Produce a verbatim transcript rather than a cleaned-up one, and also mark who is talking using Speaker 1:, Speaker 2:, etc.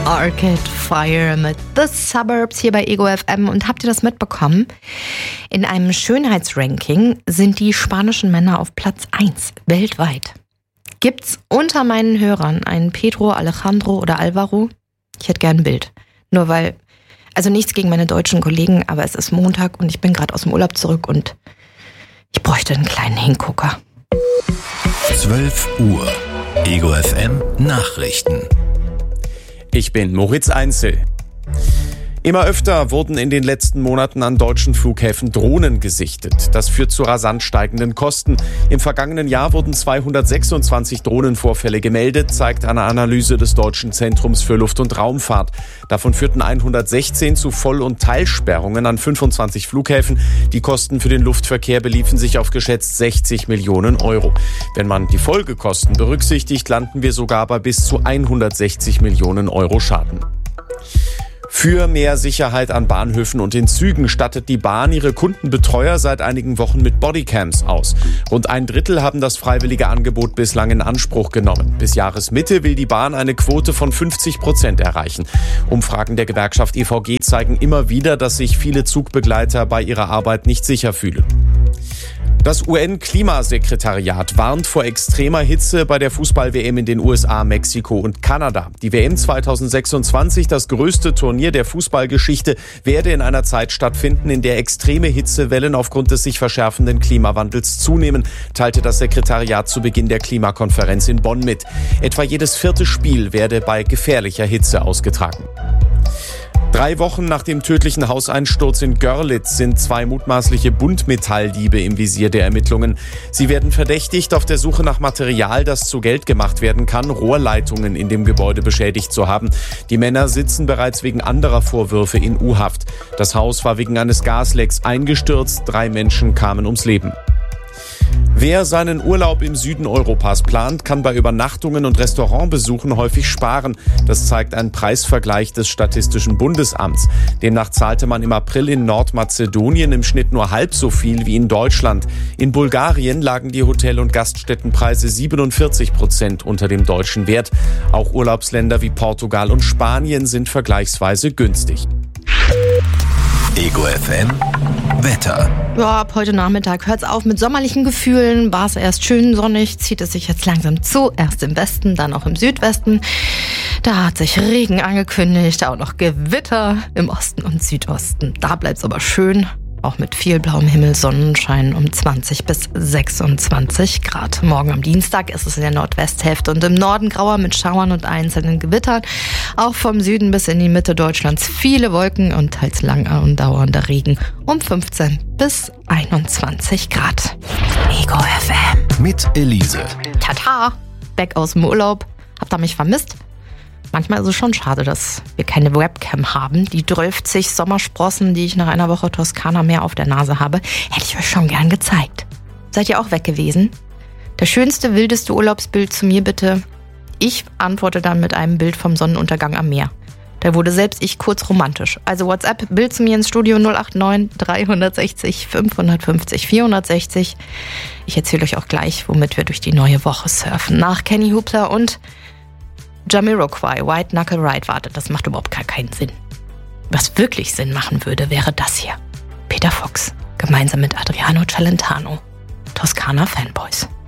Speaker 1: Arcade Fire mit The Suburbs hier bei Ego F M. Und habt ihr das mitbekommen? In einem Schönheitsranking sind die spanischen Männer auf Platz eins weltweit. Gibt's unter meinen Hörern einen Pedro, Alejandro oder Alvaro? Ich hätte gern ein Bild. Nur weil, also nichts gegen meine deutschen Kollegen, aber es ist Montag und ich bin gerade aus dem Urlaub zurück und ich bräuchte einen kleinen Hingucker.
Speaker 2: zwölf Uhr. Ego F M Nachrichten.
Speaker 3: Ich bin Moritz Einzel. Immer öfter wurden in den letzten Monaten an deutschen Flughäfen Drohnen gesichtet. Das führt zu rasant steigenden Kosten. Im vergangenen Jahr wurden zweihundertsechsundzwanzig Drohnenvorfälle gemeldet, zeigt eine Analyse des Deutschen Zentrums für Luft- und Raumfahrt. Davon führten hundertsechzehn zu Voll- und Teilsperrungen an fünfundzwanzig Flughäfen. Die Kosten für den Luftverkehr beliefen sich auf geschätzt sechzig Millionen Euro. Wenn man die Folgekosten berücksichtigt, landen wir sogar bei bis zu hundertsechzig Millionen Euro Schaden. Für mehr Sicherheit an Bahnhöfen und in Zügen stattet die Bahn ihre Kundenbetreuer seit einigen Wochen mit Bodycams aus. Rund ein Drittel haben das freiwillige Angebot bislang in Anspruch genommen. Bis Jahresmitte will die Bahn eine Quote von fünfzig Prozent erreichen. Umfragen der Gewerkschaft E V G zeigen immer wieder, dass sich viele Zugbegleiter bei ihrer Arbeit nicht sicher fühlen. Das U N-Klimasekretariat warnt vor extremer Hitze bei der Fußball-W M in den U S A, Mexiko und Kanada. Die W M zweitausendsechsundzwanzig, das größte Turnier der Fußballgeschichte, werde in einer Zeit stattfinden, in der extreme Hitzewellen aufgrund des sich verschärfenden Klimawandels zunehmen, teilte das Sekretariat zu Beginn der Klimakonferenz in Bonn mit. Etwa jedes vierte Spiel werde bei gefährlicher Hitze ausgetragen. Drei Wochen nach dem tödlichen Hauseinsturz in Görlitz sind zwei mutmaßliche Buntmetalldiebe im Visier der Ermittlungen. Sie werden verdächtigt, auf der Suche nach Material, das zu Geld gemacht werden kann, Rohrleitungen in dem Gebäude beschädigt zu haben. Die Männer sitzen bereits wegen anderer Vorwürfe in U-Haft. Das Haus war wegen eines Gaslecks eingestürzt, drei Menschen kamen ums Leben. Wer seinen Urlaub im Süden Europas plant, kann bei Übernachtungen und Restaurantbesuchen häufig sparen. Das zeigt ein Preisvergleich des Statistischen Bundesamts. Demnach zahlte man im April in Nordmazedonien im Schnitt nur halb so viel wie in Deutschland. In Bulgarien lagen die Hotel- und Gaststättenpreise siebenundvierzig Prozent unter dem deutschen Wert. Auch Urlaubsländer wie Portugal und Spanien sind vergleichsweise günstig.
Speaker 2: Ego F M Wetter.
Speaker 1: Ja, ab heute Nachmittag hört's auf mit sommerlichen Gefühlen. War es erst schön sonnig, zieht es sich jetzt langsam zu. Erst im Westen, dann auch im Südwesten. Da hat sich Regen angekündigt, auch noch Gewitter im Osten und Südosten. Da bleibt's aber schön. Auch mit viel blauem Himmel, Sonnenschein um zwanzig bis sechsundzwanzig Grad. Morgen am Dienstag ist es in der Nordwesthälfte und im Norden grauer mit Schauern und einzelnen Gewittern. Auch vom Süden bis in die Mitte Deutschlands viele Wolken und teils langer und dauernder Regen um fünfzehn bis einundzwanzig Grad. Ego F M.
Speaker 2: Mit Elise.
Speaker 1: Tata, back aus dem Urlaub. Habt ihr mich vermisst? Manchmal ist es schon schade, dass wir keine Webcam haben. Die dreißig Sommersprossen, die ich nach einer Woche Toskana mehr auf der Nase habe, hätte ich euch schon gern gezeigt. Seid ihr auch weg gewesen? Das schönste, wildeste Urlaubsbild zu mir bitte. Ich antworte dann mit einem Bild vom Sonnenuntergang am Meer. Da wurde selbst ich kurz romantisch. Also WhatsApp, Bild zu mir ins Studio null acht neun drei sechs null fünf fünf null vier sechs null. Ich erzähle euch auch gleich, womit wir durch die neue Woche surfen. Nach Kenny Hoopla und Jamiroquai, White Knuckle Ride. Warte, das macht überhaupt gar keinen Sinn. Was wirklich Sinn machen würde, wäre das hier. Peter Fox, gemeinsam mit Adriano Celentano. Toskana Fanboys.